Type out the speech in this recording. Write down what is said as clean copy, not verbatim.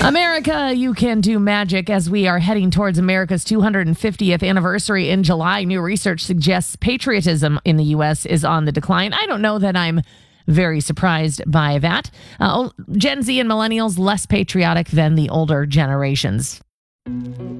America, you can do magic. As we are heading towards America's 250th anniversary in July, new research suggests patriotism in the U.S. is on the decline. I don't know that I'm very surprised by that. Gen Z and millennials less patriotic than the older generations.